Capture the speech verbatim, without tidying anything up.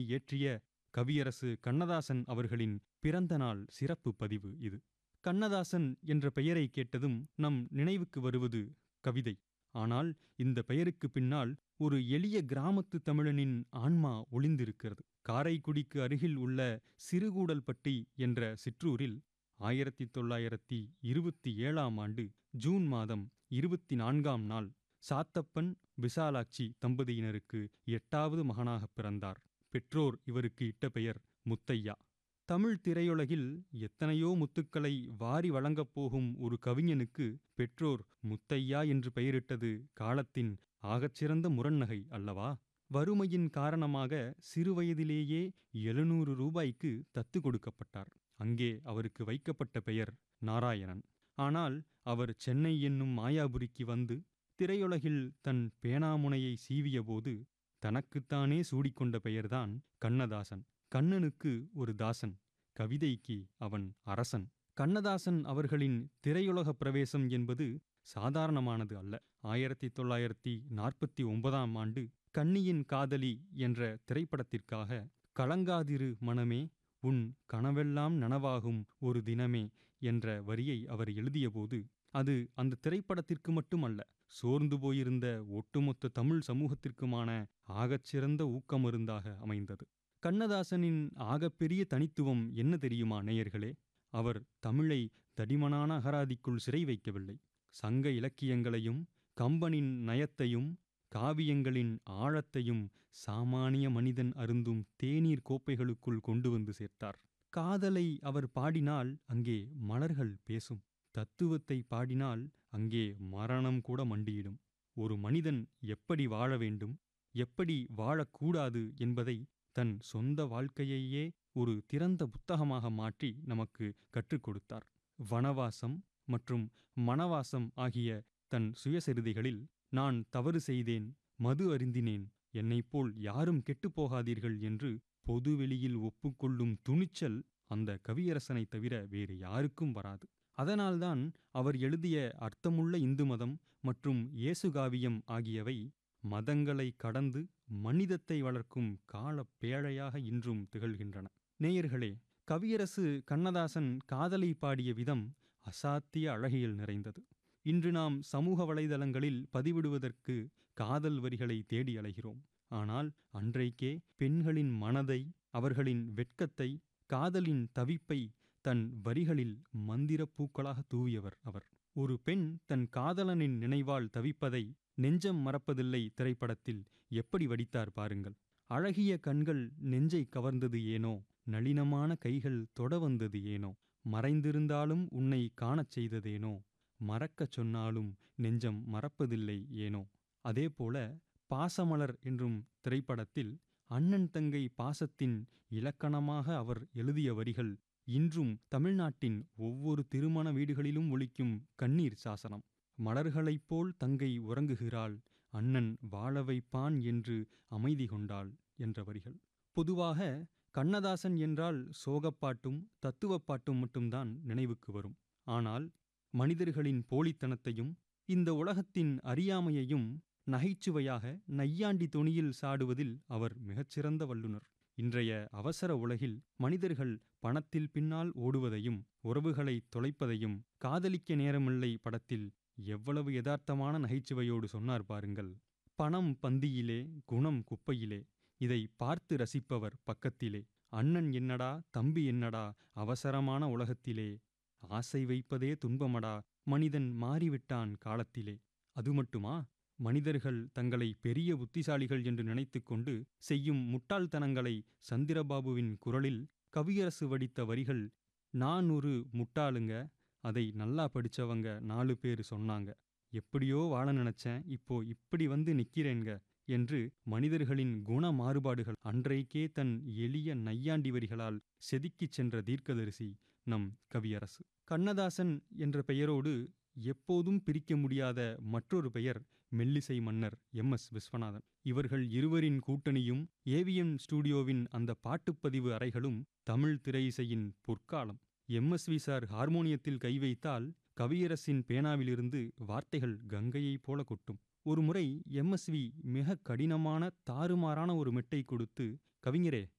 இயற்றிய கவியரசு கண்ணதாசன் அவர்களின் பிறந்த நாள் சிறப்பு பதிவு இது. கண்ணதாசன் என்ற பெயரை கேட்டதும் நம் நினைவுக்கு வருவது கவிதை. ஆனால் இந்த பெயருக்கு பின்னால் ஒரு எளிய கிராமத்து தமிழனின் ஆன்மா ஒளிந்திருக்கிறது. காரைக்குடிக்கு அருகில் உள்ள சிறுகூடல்பட்டி என்ற சிற்றூரில் ஆயிரத்தி தொள்ளாயிரத்தி இருபத்தி ஏழாம் ஆண்டு ஜூன் மாதம் இருபத்தி நான்காம் நாள் சாத்தப்பன் விசாலாட்சி தம்பதியினருக்கு எட்டாவது மகனாகப் பிறந்தார். பெற்றோர் இவருக்கு இட்ட பெயர் முத்தையா. தமிழ் திரையுலகில் எத்தனையோ முத்துக்களை வாரி வழங்கப் போகும் ஒரு கவிஞனுக்கு பெற்றோர் முத்தையா என்று பெயரிட்டது காலத்தின் ஆகச்சிறந்த முரண்நகை அல்லவா? வறுமையின் காரணமாக சிறுவயதிலேயே எழுநூறு ரூபாய்க்கு தத்து கொடுக்கப்பட்டார். அங்கே அவருக்கு வைக்கப்பட்ட பெயர் நாராயணன். ஆனால் அவர் சென்னை என்னும் மாயாபுரிக்கு வந்து திரையுலகில் தன் பேனாமுனையை சீவியபோது தனக்குத்தானே சூடிக்கொண்ட பெயர்தான் கண்ணதாசன். கண்ணனுக்கு ஒரு தாசன், கவிதைக்கு அவன் அரசன். கண்ணதாசன் அவர்களின் திரையுலக பிரவேசம் என்பது சாதாரணமானது அல்ல. ஆயிரத்தி தொள்ளாயிரத்தி நாற்பத்தி ஒன்பதாம் ஆண்டு கன்னியின் காதலி என்ற திரைப்படத்திற்காக கலங்காதிரு மனமே உன் கனவெல்லாம் நனவாகும் ஒரு தினமே என்ற வரியை அவர் எழுதியபோது அது அந்த திரைப்படத்திற்கு மட்டுமல்ல, சோர்ந்து போயிருந்த ஒட்டுமொத்த தமிழ் சமூகத்திற்குமான ஆகச்சிறந்த ஊக்கமருந்தாக அமைந்தது. கண்ணதாசனின் ஆகப்பெரிய தனித்துவம் என்ன தெரியுமா நேயர்களே? அவர் தமிழை தடிமனான அகராதிக்குள் சிறை வைக்கவில்லை. சங்க இலக்கியங்களையும் கம்பனின் நயத்தையும் காவியங்களின் ஆழத்தையும் சாமானிய மனிதன் அருந்தும் தேநீர் கோப்பைகளுக்குள் கொண்டு வந்து சேர்த்தார். காதலை அவர் பாடினால் அங்கே மலர்கள் பேசும். தத்துவத்தை பாடினால் அங்கே மரணம் கூட மண்டியிடும். ஒரு மனிதன் எப்படி வாழ வேண்டும், எப்படி வாழக்கூடாது என்பதை தன் சொந்த வாழ்க்கையையே ஒரு திறந்த புத்தகமாக மாற்றி நமக்கு கற்றுக் கொடுத்தார். வனவாசம் மற்றும் மணவாசம் ஆகிய தன் சுயசரிதைகளில் நான் தவறு செய்தேன், மது அருந்தினேன், என்னைப்போல் யாரும் கெட்டுப்போகாதீர்கள் என்று பொதுவெளியில் ஒப்புக்கொள்ளும் துணிச்சல் அந்த கவியரசனை தவிர வேறு யாருக்கும் வராது. அதனால்தான் அவர் எழுதிய அர்த்தமுள்ள இந்து மதம் மற்றும் இயேசுகாவியம் ஆகியவை மதங்களை கடந்து மனிதத்தை வளர்க்கும் கால பேழையாக இன்றும் திகழ்கின்றன. நேயர்களே, கவியரசு கண்ணதாசன் காதலை பாடிய விதம் அசாத்திய அழகியல் நிறைந்தது. இன்று நாம் சமூக வலைதளங்களில் பதிவிடுவதற்கு காதல் வரிகளை தேடி அலைகிறோம். ஆனால் அன்றைக்கே பெண்களின் மனதை, அவர்களின் வெட்கத்தை, காதலின் தவிப்பை தன் வரிகளில் மந்திரப் பூக்களாக தூவியவர் அவர். ஒரு பெண் தன் காதலனின் நினைவால் தவிப்பதை நெஞ்சம் மறப்பதில்லை திரைப்படத்தில் எப்படி வடித்தார் பாருங்கள். அழகிய கண்கள் நெஞ்சை கவர்ந்தது ஏனோ, நளினமான கைகள் தொட வந்தது ஏனோ, மறைந்திருந்தாலும் உன்னை காணச் செய்ததேனோ, மறக்கச் சொன்னாலும் நெஞ்சம் மறப்பதில்லை ஏனோ. அதேபோல பாசமலர் என்றும் திரைப்படத்தில் அண்ணன் தங்கை பாசத்தின் இலக்கணமாக அவர் எழுதிய வரிகள் இன்றும் தமிழ்நாட்டின் ஒவ்வொரு திருமண வீடுகளிலும் ஒலிக்கும் கண்ணீர் சாசனம். மலர்களைப் போல் தங்கை உறங்குகிறாள், அண்ணன் வாழ வைப்பான் என்று அமைதி கொண்டாள் என்ற வரிகள். பொதுவாக கண்ணதாசன் என்றால் சோகப்பாட்டும் தத்துவப்பாட்டும் மட்டும்தான் நினைவுக்கு வரும். ஆனால் மனிதர்களின் போலித்தனத்தையும் இந்த உலகத்தின் அறியாமையையும் நகைச்சுவையாக நையாண்டி தொனியில் சாடுவதில் அவர் மிகச்சிறந்த வல்லுனர். இன்றைய அவசர உலகில் மனிதர்கள் பணத்தில் பின்னால் ஓடுவதையும் உறவுகளை தொலைப்பதையும் காதலிக்க நேரமில்லை படத்தில் எவ்வளவு யதார்த்தமான நகைச்சுவையோடு சொன்னார் பாருங்கள். பணம் பந்தியிலே, குணம் குப்பையிலே, இதை பார்த்து ரசிப்பவர் பக்கத்திலே, அண்ணன் என்னடா தம்பி என்னடா அவசரமான உலகத்திலே, ஆசை வைப்பதே துன்பமடா மனிதன் மாறிவிட்டான் காலத்திலே. அது மட்டுமா, மனிதர்கள் தங்களை பெரிய புத்திசாலிகள் என்று நினைத்து கொண்டு செய்யும் முட்டாள்தனங்களை சந்திரபாபுவின் குரலில் கவியரசு வடித்த வரிகள், நான் ஒரு முட்டாளுங்க, அதை நல்லா படிச்சவங்க நாலு பேர் சொன்னாங்க, எப்படியோ வாழ நினைச்சேன், இப்போ இப்படி வந்து நிக்கிறேங்க என்று மனிதர்களின் குண மாறுபாடுகள் அன்றைக்கே தன் எளிய நையாண்டி வரிகளால் செதுக்கிச் சென்ற தீர்க்கதரிசி நம் கவியரசு. கண்ணதாசன் என்ற பெயரோடு எப்போதும் பிரிக்க முடியாத மற்றொரு பெயர் மெல்லிசை மன்னர் எம் எஸ் விஸ்வநாதன். இவர்கள் இருவரின் கூட்டணியும் ஏவிஎம் ஸ்டுடியோவின் அந்த பாட்டுப்பதிவு அறைகளும் தமிழ் திரையிசையின் பொற்காலம். எம் எஸ் வி சார் ஹார்மோனியத்தில் கை வைத்தால் கவியரசின் பேனாவிலிருந்து வார்த்தைகள் கங்கையைப் போல கொட்டும். ஒரு முறை எம் எஸ் வி மிக கடினமான தாறுமாறான ஒரு மெட்டை கொடுத்து, கவிஞரே